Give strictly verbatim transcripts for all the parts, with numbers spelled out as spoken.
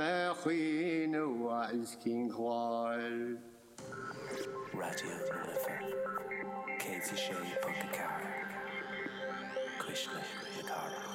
me chuin was king hall. Radio Liver. Katie Shea Puntakar. Krishna Yadara.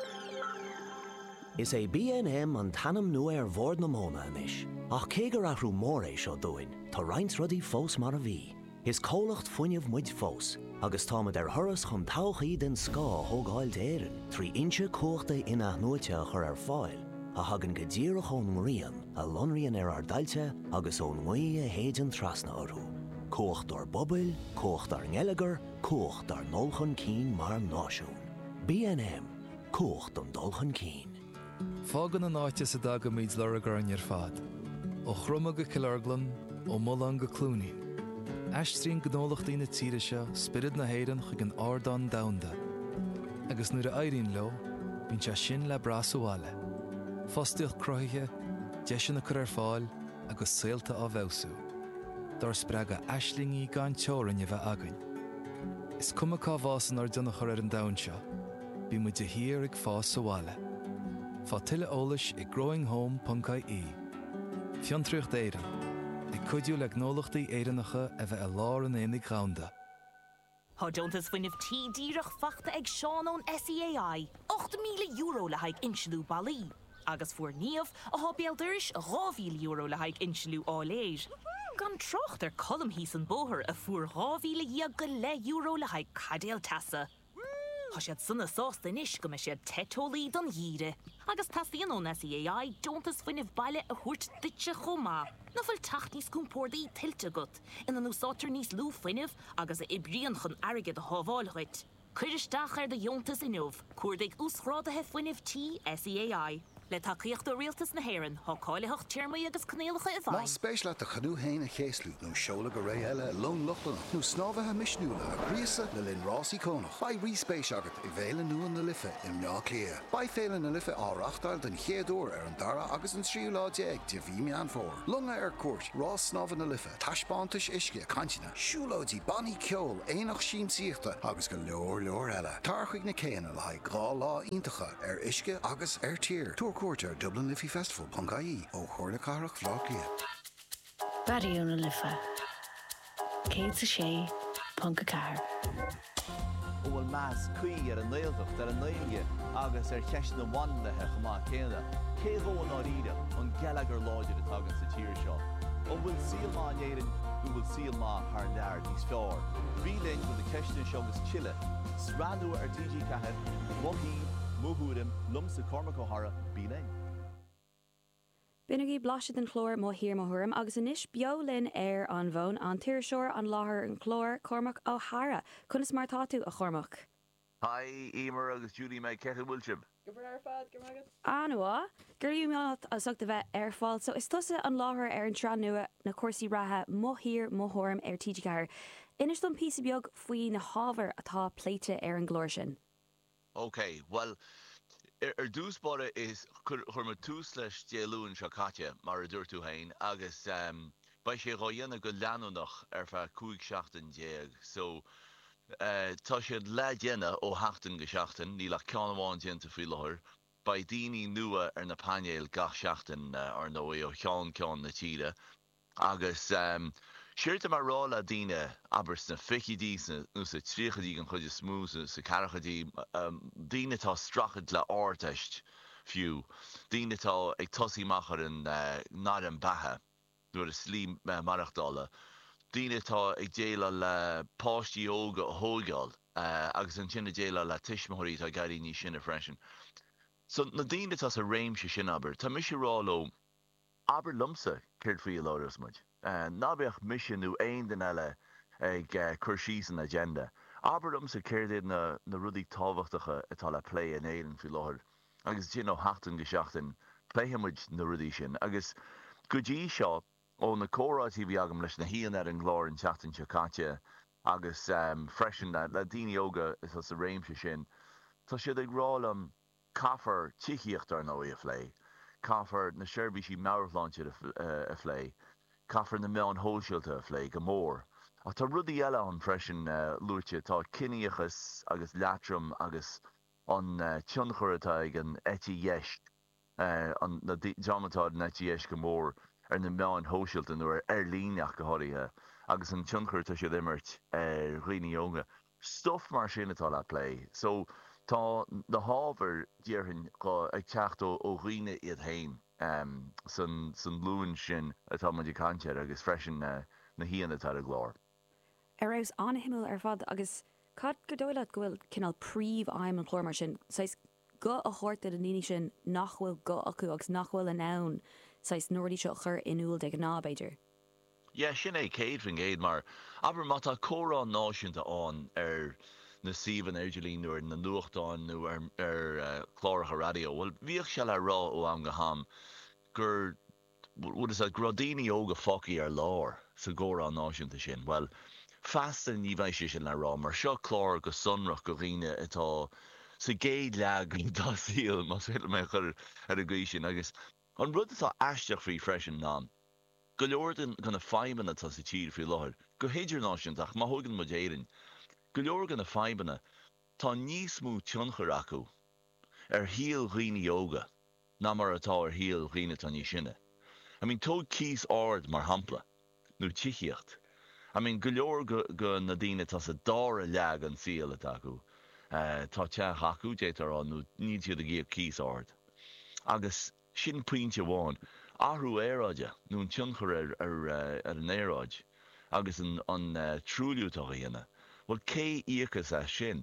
Is é B N M an tanam nu ar bhord na móna anis. Ach cé gur athrú mór é seo dúin, tá roinnt rudaí fós mar a bhí. Is cólacht fuinneamh muid fós, agus támad ar thuras chun tauchaí den scá thógáil d'éireann, trí inse cóchta ina nuaite chur ar fáil, a hagan go ddíreach ón ngrian, a lonraíonn ar ar dailte agus ón ngaí a héidean trasna orthú. Cócht ar bobail, cócht ar ngeileagar, cócht ar nolchan cín mar náisiún. B N M, cócht an dulchan cín. Fágan an áite sa dag a míid leragar an ar fad. Ó chruma go Killarglan, ó Mullan go Clúnaí. Aistrín gnólachtaí na tíre seo spirid na héireann chuig an ardán damhanda. Agus nuair a éiríonn leo, bíonn sé sin le brasúáile. Fostaíoch cruthaithe, deis na cur ar fáil agus saolta á bhebhsú. Dar spreaga aislingaí gan teorann a bheith againn. Is cuma cá bhásan ar duna chur ar an damhan seo, bí muid de hir ag fás súáile. Fá tuile eolais i growing home dot I E. Fiontraocht éireann. I cuidiú le gnólachtaí éireannacha a bheith a lár an éananig ghaunda. Tá deontas fuinneamh tí díreach fachta ag Seán ón S E A I, ocht míle euro le haig insealú bailí. Agus fuair níomh a há béaldiris dhá mhíle euro le haig insealú áléir. Gan trocht ar colm hís an bóthir a fuair dhá mhíle dhiag go le euro le haig cadéal tasa. Tá siad sunna sásta inis go me siad tetólaí don dhíre. Agus tasaíonn ón S E A I deontas fuinneamh baile a thuairt duite chomá. Na bfuil tacht níos cúmpórdaí tiltte agat, ina nó sátar níos lú fuinneamh agus a ibrion chun airgid a thábháilghait. Cuir isteach ar de dheontas inniuh, cuairdaigh úsrádathe fuinneamh tí S E A I. Le tacaíocht do rialtas na héireann, thá cáileach tíormaí agus cnéalacha i bhain. Má spéisiala a chadú héin a chéasliú nó seola go ré eile lón lochlan nó snábhathe misnúla a gríosa le linn rásí cónach. Ba ríspéis agat i bhéile nuan na lifa i mná clia. Ba féile na lifa áreachtáil den chéadúir ar an dara agus an tríú lá déag de bhí meán fór. Lunga ar cuairt, rás snábha na lifa, taispántais isce a cantina, siúlóidí baní ceol, éonach sín síochta agus go leor leor eile. Tarchuig na céanna le haid grá lá iontacha ar isce agus ar tír. Cuairtear Dublin Liffey Festival dot I E ó Chorla Carach Vláglia. Radio na Lifa. Katie Shea Puntakar. Ó bhfuil más cuí ar an nailteach ar an nailge agus ar cheist na bhaindathe chumá céanna. Céad bhóin áíre an gealagar láidir atá an sa tíir seo. Ó bhfuil síalmá éireann go bhfuil síalmá th neir níos fearr. Bhí linn go na ceiste seo gus chile. Sranú ar D G Cahir, Moghí, Muhurim, Lumsa Cormac O'Hara, bí linn. Binigí blaise den chlór má hir máthúm agus inis beo linn ar an bhón an tíir seoir an láthair an chlór Cormac O'Hara. Cunas mar táú a Cormac. Hi, Emer agus Judy me Kettle Wilchim. Gibber ar fad, gibber agad. Anua, gurú meat a sugta bheith ar fáil, so is tusa an láthair ar an trán nua na cuasaí ratha má hir máthúm ar T G Cahir. Inis don písa beag faoi na hábhar atá pléite ar an glóir sin. Okay, well, Er, er dúspáda is churma tús leis déalúin seo caite mar a dúirtú hain agus um, ba sé roianna go leanúnach ar fe cúig seachtain déag. So uh, tá siad le déana ó heachtain go seachtain, ní le ceanháin déanta fí láthir, ba daoine nua ar na panéil gach seachtain uh, ar nó é ó cheán ceán na tíre. Agus um, siirta mar rála daine abras na fichidí nó sa tríchadí an chuide smú sa carachadí um, daine tá strachad le áirteist fiú. Daine tá ag tosí machar an uh, ná an bathe nuair a slí uh, marachdála. Daine tá ag déile le páistí óga a hógeáil uh, agus an sinna déile le tiismthirí tá gairí ní sinna freisin. So na daine tá sa réimse sin aber. Tá mis ráló aber lumsa céirt faoi láras muid. Uh, Nábeach misisiú aon den eile ag uh, chuirsí an agenda. Aber lumsa céirdéad na, na rudí tábhachtacha atá le plé in éan faoi láthir. Agus sin ó heachtain go seachtain pléimiid na rudí sin. Agus go dtí seo ó na córátí bhí agam leis na híon ar an glór an teachtain seo caite agus um, freisin le daoine óga is as a réimse sin. Tá siad ag rálam caafar tííocht ar nó a phlé. Caafar na seirbhísí meabhrláinte a phlé. Caafar na meán hóisiilta a phlé go mór. A tá rudí eile an freisin uh, lúirte tá cineachas agus leatrum agus an uh, tionchur atá ag an eti yeist an na jamatá na tíis go mór ar na meán hóisiilta nó ar líneach go háirithe agus an tionchar tá siad immert roioine óga. Stuff mar sin atá le play. So tá na hábhar díorhann go ag teacht ó roioine iad hain um, san, san lúin sin atá muidir cantear agus freisin na, na híana atá a glár. Ar raibh an himúil ar fad agus cad go dóile go bhfuil cinál príomh aim an chlór mar sin, sais go a chóirta a níine sin nach bhfuil go acu agus nach bhfuil an ann sais nóirí seo chur inúil de ná beidir. Yeah, sin é céad fan géad mar aber má tá córán náisiúnta an ar na Stephen Ergelín nuair na nuachtáin nó ar, ar uh, chláracha radio. Well, bhíoh se le rá ó am go ham gur bud is a gradíní óga focaí ar lár sa górán náisiúnta sin. Well, fastan ní bhaid sin le rá mar seo chlár go sunrach go riine atá sa géad leag dá síl mas féile mé chur ar a gcuí sin agus an rud atá aisteach faoi freisin ná. Go leordan gona faibanna tá sa tír faoi láthir, go héidir náisiúntaach má thugann mo déireann. Go leor gona faibanna tá níos mú tionchar acu ar híal roioine óga ná mar atá ar híal roioine tá ní sinne. I mean, tóg cís ard mar hampla, nó tichiocht. I mean, go leor go, go na daine tá sa dára leag an síal atá acu. Uh, tá teach acu détar an nó ní siad a gcéobh cís ard. Agus sin puinte bháin, ahrú éráide nó an tionchar ar, ar, uh, ar an éráid agus an, an uh, trúliútá dhéana. Well, cé íochas a sin.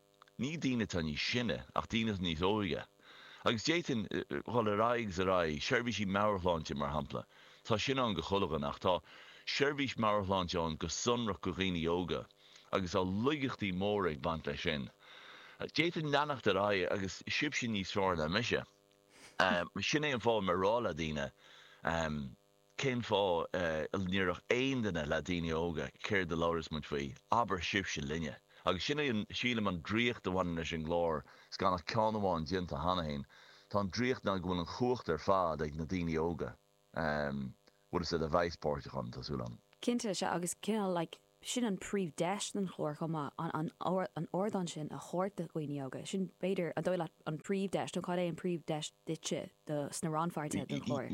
Ní daine tá ní sinne ach daine níos óige. Agus déitin choil a raig sa raig, seirbhísí meabharláinte mar hampla. Tá sin an go chulagan ach tá seirbhís meabharláinte an go sunrach go roioine óga agus á luigechtaí mór ag bant lei sin. Déitin leannacht a raig agus sib sin níos fearr le mise. Um, sin é an fá marrála daine um, cén fá uh, níorach aon duine le daine óga céir de láras muid faoi aber sib sin linne. Agus sin é sílam an dríocht bhaine sin glár s gan nach ceanháin dianta hanahéin. Tá an dríocht na gúil an chuacht ar fád ag na daine óga. Um, bud is a bheispáirte chun tásúlam. Cinnte se agus cinál like, sin an príomh deis an chlór chuma an, an, or, an ordan sin a chóirta roioine óga. Sin beidir a dóile an príomh deis, nó cad é an príomh deis ditse de sna ránfáirte den chlór.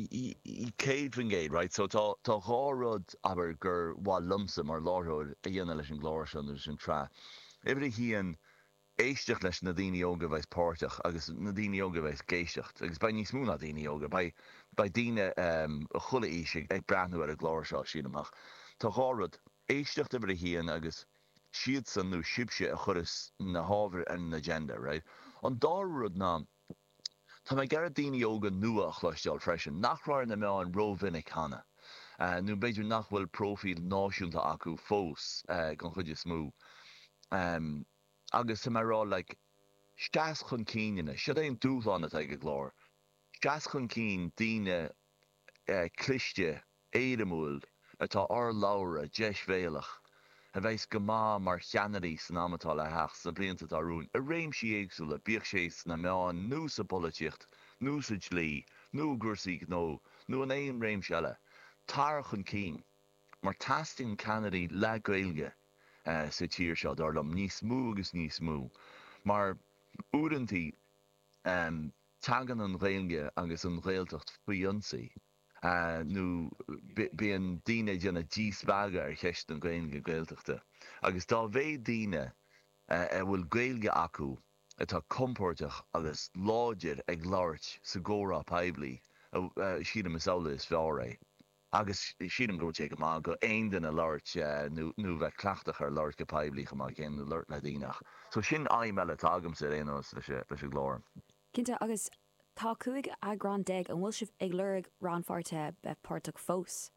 Céad fan géad, right? So tá tá gárod aber gur bhá lumsa mar láthróid a dhéana leis an glóir sin sin tra. Éidir híon éisteach leis na daine óga bheith páirteach agus na daine óga bheith géisteacht. Agus ba níos mú na daine óga, ba daine um, a chula ísig ag breathnú ar a glóir seo sin amach. Tá gárod éisteach a bhí híon agus siad san nó sibse a churas na hábhar an agenda, right? An dárúd ná, tá mé gar daine óga nua a chluisteáil freisin, nach ráir na mé an róvinnig hana. Uh, nó beidir nach bhfuil profil náisiúnta acu fós uh, gan chuide smú. Um, agus sa marrá, like, steas chun cíine, siad é an dúlána ag a glár. Steas chun cín daine uh, cliste éirimúil atá ar lára deis bhéalach a bheits go má mar cheannarí san amatá le heach sa blianta arún. A réim si éagsúla bíoh sé na meán nó sa políocht, nó sa dlí, nó gursaí nó, nó an éon réim seile. Tar chun cín, mar tasting ceannarí le gaeilge uh, sa tír seo darlam níos mú agus níos mú. Mar úrantí um, tagan an réilge agus an réiltocht faoionsaí. Uh, nu bí an daine déanna díosbága ar cheist an gaeilge gaeltachta. Agus dá bhéh daine uh, a bhfuil gaeilge acu atá compórteach agus láidir ag láirt sa górá peibli uh, uh, siadam is ála is fearr é. Agus siadam go té go má go aon den a láirt uh, nó bheith cleachtach ar láirt go peibli go má cén láirt le daoineach. So sin aim eile tágam sa réanos leis a glár. Cinnte agus tá cuaig a gran deag an bhfuil sibh ag lurig ránfáirte bepáirteach fós.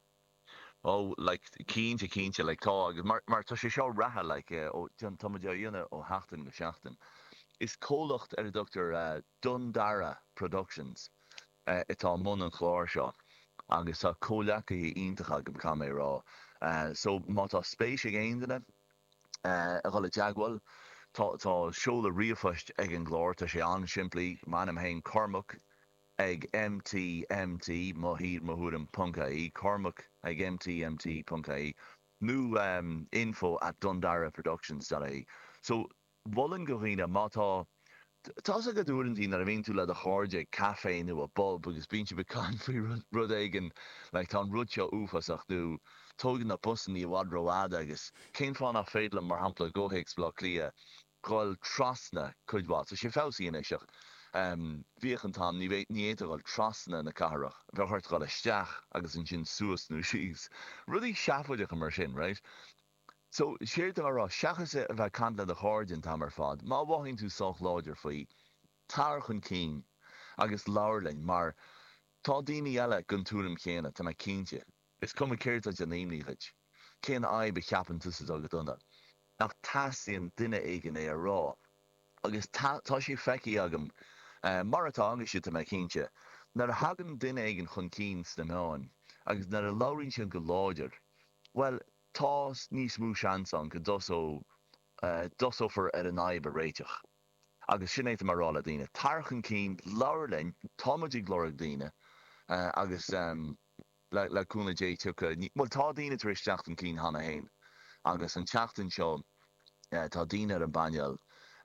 Oh, like cínte cínte like tá agus mar mar tá sé seo ratha like ó táid dhéanana ó heachtain go seachtain. Is cólacht ar a Doctor uh, Dundara Productions uh, itá mún an chláir seo agus tá cólacha í iontacha go bhá mé rá. Uh, so má tá spéis ag aondaine uh, a ghola deagháil tá tá seola riamhfoist ag an glóir tá sé an siimplí manam hain Cormac ag M T M T mohír mohúram punca í Cormac ag M T M T punca í nó um, info at Dundara Productions dot I E. So bhlan go riine má tá tá a go dúan tí ar a bhíon tú le a cháde caé nó a bob agus bíon be can faoi rud aigen le tá rudse úfasach nó tógan na busan í bhadroáda agus cén fáin nach féile mar hapla ggóhéics blá lia gáil trasna chuidhá so sé fásaí iseach. Bhíochantá ní bhéh ní éidir gáil trasna na carach, bheith chuirt gáil isteach agus an sin suas nó síos. Rudí seafuideach mar sin, right? So séir ará seachas a bheith cant le a cháirden tá mar fad, má bhhainn tú soch láidir faoi tar chun cín agus láirlainn mar tá daoine eile gon túrim chéanana tá cínte. Is cum céirt a denéimníid. Cén a be cheapan tu agad donna. Nach tasíon duine aigen é a rá. Agus tá sé feici agam mar atá agus si tá cínte. Nar a hagan duine aigen chun cín na meáin, agus nar a láirinn sin go láidir. Well, Tás níos mú seansan go dosó dosófar ar an aib a réiteach. Agus sin éit marrála daine. Tarchan cín láirlein támadí glóra daine agus leúna dé tucha. Well tá daine tar isteach an cín hana hain. Agus an teachtain seo tá daine ar an bainal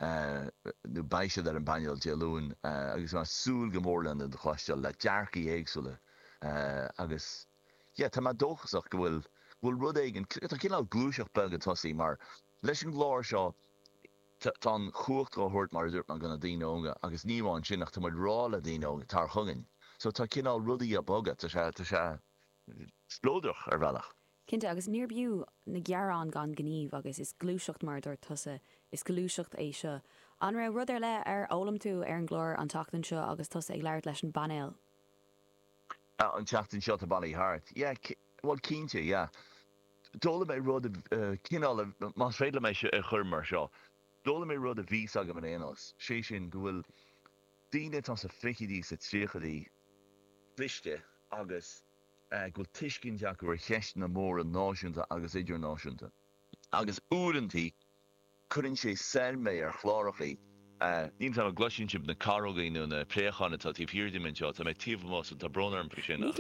nó baise ar an bainal dealún agus mar súl gomórlan an chluisteil le dearcaí éagsúla agus tá má dóchasach go bhfuil bhfuil rud aigen tá cinál glúiseach belga tosaí mar leis an glóir seo tá chuacht go thuirt mar dúirt an gona daine óga agus níháin sin nach tá muid rála daine óga tar chugain. So tá cinál rudaí a bogad tá sé splódach ar bhealach. Cinnte agus níorbiú na gearán gan gníomh agus is glúiseacht mar dúirt tusa is glúiseacht é seo. An ra rud ar le ar ólam tú ar an glóir an tachtain seo agus tusa ag leir leis an banéil. An teachtain seo a bailí hart. Yeah, well cínte, yeah. Dóla mé rud cinál más féile mé se a churmar seo. Dóla mé rud a vís agam an éanos. Sé sin go bhfuil daine tá sa fichidí sa tríchadí bhiste agus go tuiscin deach go bhar cheist na mór an náisiúnta agus idirnáisiúnta. Agus úrantí chuann sé selmé ar chlárachaí. Níl tá a gluisiintib na cargaíú na préchanna tá tí hirdimint seo tá mé tíomhmás tá brnar an sin.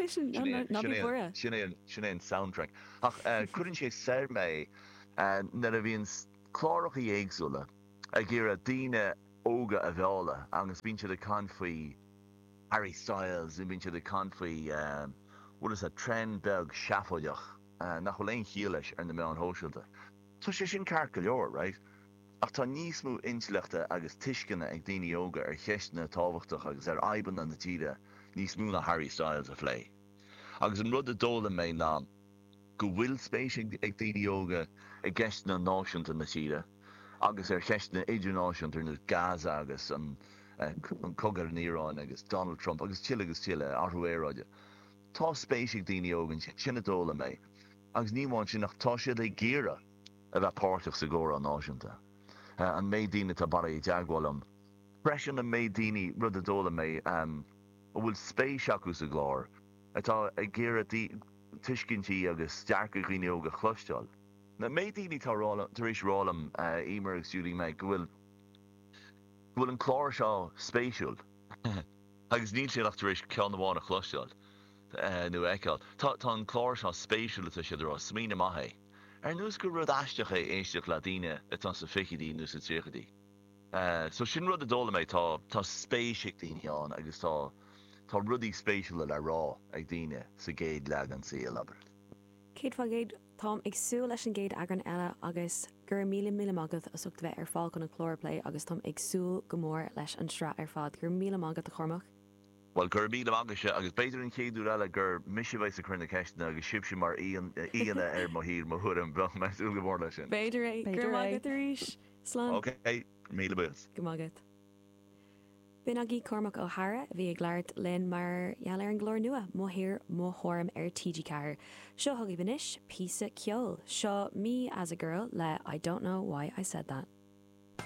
Sin é an soundtrack. Ach chuann sé selmé na a bhíon chlárachaí éagsúla a ggéar a daine óga a bheála agus bíonn siad a can faoi Harry Styles and bíonn siad a can faoi what is a trend beg seafaideach nach bhfuil éon chialis ar na meán hóisiilta. Tá sé sin ceart go leor, right? Ach tá níos mú insleachta agus tuiscinna ag daoine óga ar cheistna tábhachtach agus ar aiban an na tíre níos mú na Harry Styles a phlé. Agus an rud a dóla mé ná go bhfuil spéis ag daoine óga ag geistna náisiúnta na tíre agus ar cheistna idirnáisiúnta na Gaza agus an cogar an Íráin agus Donald Trump agus tiile agus tiile arhuéráide. Tá spéis ag daoine ógan sinna dóla mé agus níháin sin nach tá siad ag géire a bheith páirteach sa ggóra an náisiúnta. An mé daine tá bara i deaghálam. Freisin an mé daine rud a dóla mé a bhfuil spéis acu sa glár atá ag géire tuiscintí agus dearca daoine óga chluisteáil. Na mé daine tar éis rálam émar ag siúlí mé go bhfuil bhfuil an chlár seo spéisiúil agus níl sé nach tar éis ceann amháin a chluisteáil. nu eáil. Tá an chlár seo spéisiúlata siidir á smína maithe. Ar nús go rud aisteach é éisteach le daine atá sa fichidí nó sa tríchadí. So sin rud a dóla méid tá tá spéisic daoine an agus tá tá rudí spéisiúla le rá ag daine sa géad le an sí labar. Céad fá géad Tom ag sú leis an géad agan eile agus gur mí mí agad a sucht bheith ar fáil chun an chlórplay agus Tom ag sú go mór leis an stra ar fád gur mí agad a chormach. Well gur mí agus se agus beidir an chéadú eile gur misisihéis a chuna ceistena agus sibse mar íana ar mo hír mo thum bro me úl go mór lei sin. Beidir é gur agad éis slán. Ok, mí bus. Go agad. Bin a gí cormach ó Hara bhí ag leart len mar eall ar an glór nua mo hir mo thorm ar T G Car. Seo thug i banis, písa ceol. Seo me as a girl le I don't know why I said that.